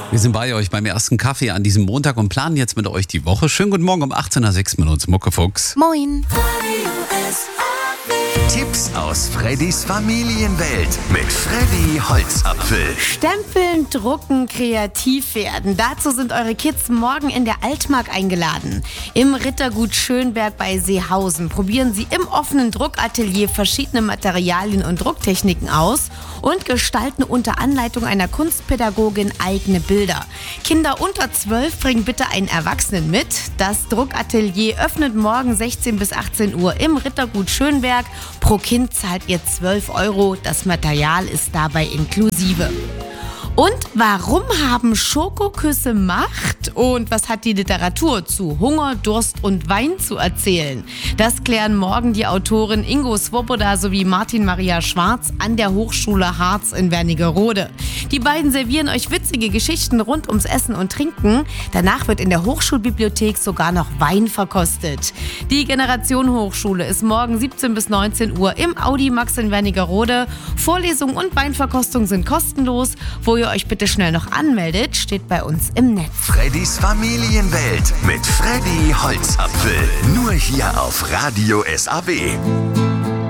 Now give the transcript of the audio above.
Wir sind bei euch beim ersten Kaffee an diesem Montag und planen jetzt mit euch die Woche. Schönen guten Morgen um 18:06 mit uns, Muckefuchs. Moin. Tipps aus Freddys Familienwelt mit Freddy Holzapfel. Stempeln, drucken, kreativ werden. Dazu sind eure Kids morgen in der Altmark eingeladen. Im Rittergut Schönberg bei Seehausen probieren sie im offenen Druckatelier verschiedene Materialien und Drucktechniken aus und gestalten unter Anleitung einer Kunstpädagogin eigene Bilder. Kinder unter 12 bringen bitte einen Erwachsenen mit. Das Druckatelier öffnet morgen 16 bis 18 Uhr im Rittergut Schönberg. Pro Kind zahlt ihr 12 €. Das Material ist dabei inklusive. Und warum haben Schokoküsse Macht? Und was hat die Literatur zu Hunger, Durst und Wein zu erzählen? Das klären morgen die Autoren Ingo Svoboda sowie Martin Maria Schwarz an der Hochschule Harz in Wernigerode. Die beiden servieren euch witzige Geschichten rund ums Essen und Trinken. Danach wird in der Hochschulbibliothek sogar noch Wein verkostet. Die Generation Hochschule ist morgen 17 bis 19 Uhr im Audi Max in Wernigerode. Vorlesung und Weinverkostung sind kostenlos. Wo ihr euch bitte schnell noch anmeldet, steht bei uns im Netz. Freddys Familienwelt mit Freddy Holzapfel. Nur hier auf Radio SAW.